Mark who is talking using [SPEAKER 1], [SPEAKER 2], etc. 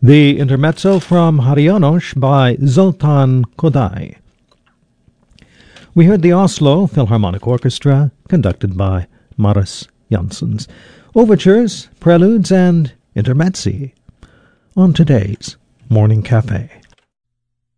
[SPEAKER 1] The intermezzo from Haryanos by Zoltan Kodály. We heard the Oslo Philharmonic Orchestra, conducted by Maris Janssens. Overtures, preludes, and intermezzi on today's Morning Cafe.